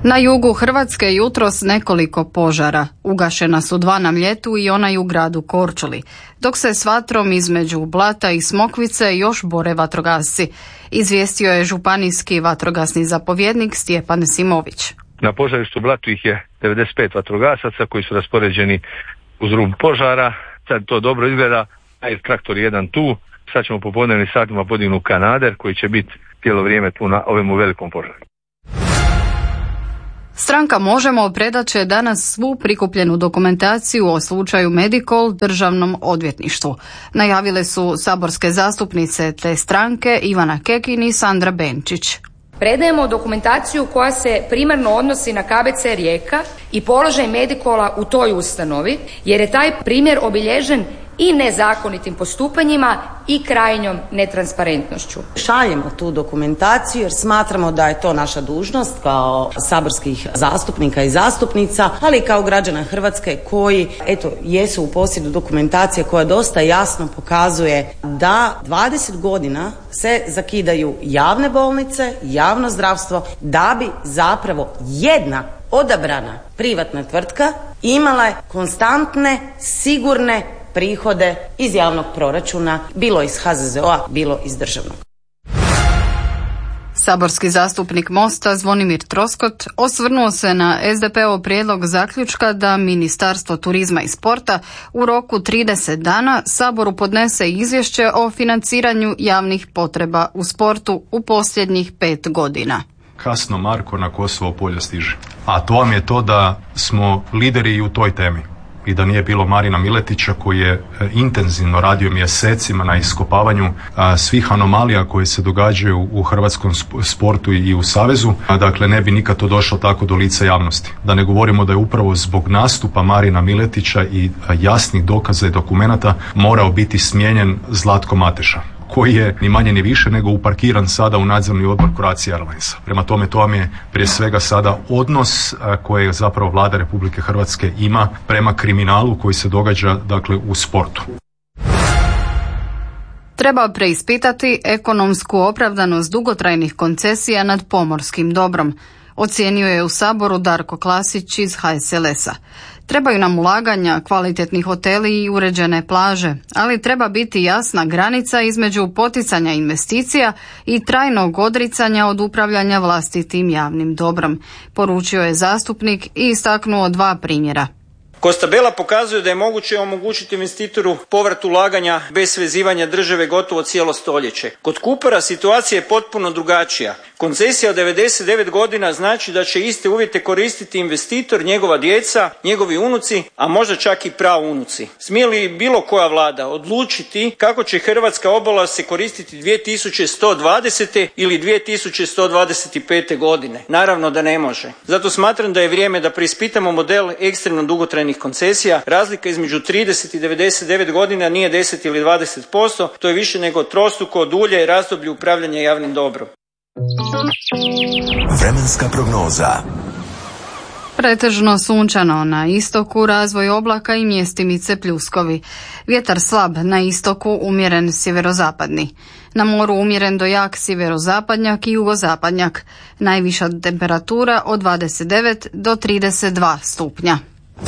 Na jugu Hrvatske jutros nekoliko požara. Ugašena su 2 na Mljetu i onaj u gradu Korčuli, dok se s vatrom između Blata i Smokvice još bore vatrogasci. Izvijestio je županijski vatrogasni zapovjednik Stjepan Simović. Na požarištu Blatu ih je 95 vatrogasaca koji su raspoređeni uz rub požara. Sad to dobro izgleda, traktor jedan tu. Sad ćemo popodnevnim satima podignuti kanader koji će biti cijelo vrijeme tu na ovemu velikom požaru. Stranka Možemo predat će danas svu prikupljenu dokumentaciju o slučaju Medikol Državnom odvjetništvu. Najavile su saborske zastupnice te stranke Ivana Kekin i Sandra Benčić. Predajemo dokumentaciju koja se primarno odnosi na KBC Rijeka i položaj Medikola u toj ustanovi, jer je taj primjer obilježen i nezakonitim postupanjima i krajnjom netransparentnošću. Šaljemo tu dokumentaciju jer smatramo da je to naša dužnost kao saborskih zastupnika i zastupnica, ali i kao građana Hrvatske koji jesu u posjedu dokumentacije koja dosta jasno pokazuje da 20 godina se zakidaju javne bolnice, javno zdravstvo, da bi zapravo jedna odabrana privatna tvrtka imala konstantne, sigurne prihode iz javnog proračuna, bilo iz HZZO-a, bilo iz državnog. Saborski zastupnik Mosta Zvonimir Troskot osvrnuo se na SDP-ov prijedlog zaključka da Ministarstvo turizma i sporta u roku 30 dana Saboru podnese izvješće o financiranju javnih potreba u sportu u posljednjih 5 godina. Kasno Marko na Kosovo polje stiže. A to vam je to da smo lideri i u toj temi. I da nije bilo Marina Miletića koji je intenzivno radio mjesecima na iskopavanju svih anomalija koje se događaju u hrvatskom sportu i u savezu, dakle ne bi nikad to došlo tako do lica javnosti. Da ne govorimo da je upravo zbog nastupa Marina Miletića i jasnih dokaza i dokumenata morao biti smijenjen Zlatko Mateša, koji je ni manje ni više nego uparkiran sada u nadzorni odbor Croatia Airlinesa. Prema tome, to vam je prije svega sada odnos koji zapravo Vlada Republike Hrvatske ima prema kriminalu koji se događa dakle u sportu. Treba preispitati ekonomsku opravdanost dugotrajnih koncesija nad pomorskim dobrom, ocijenio je u Saboru Darko Klasić iz HSLS-a. Trebaju nam ulaganja, kvalitetni hoteli i uređene plaže, ali treba biti jasna granica između poticanja investicija i trajnog odricanja od upravljanja vlastitim javnim dobrom, poručio je zastupnik i istaknuo 2 primjera. Tabela pokazuje da je moguće omogućiti investitoru povrat ulaganja bez svezivanja države gotovo cijelo stoljeće. Kod Kupara situacija je potpuno drugačija. Koncesija od 99 godina znači da će iste uvjete koristiti investitor, njegova djeca, njegovi unuci, a možda čak i praunuci. Smije li bilo koja vlada odlučiti kako će hrvatska obala se koristiti 2120. ili 2125. godine? Naravno da ne može. Zato smatram da je vrijeme da preispitamo model ekstremno dugotrajnih koncesija. Razlika između 30 i 99 godina nije 10 ili 20%, to je više nego trostruko dulje razdoblje upravljanja javnim dobrom. Vremenska prognoza. Pretežno sunčano na istoku, razvoj oblaka i mjestimice pljuskovi. Vjetar slab na istoku, umjeren sjeverozapadni. Na moru umjeren do jak sjeverozapadnjak i jugozapadnjak. Najviša temperatura od 29 do 32 stupnja.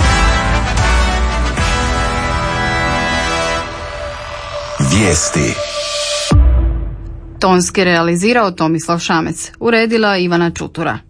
Vijesti. Tonski realizirao Tomislav Šamec, uredila Ivana Čutura.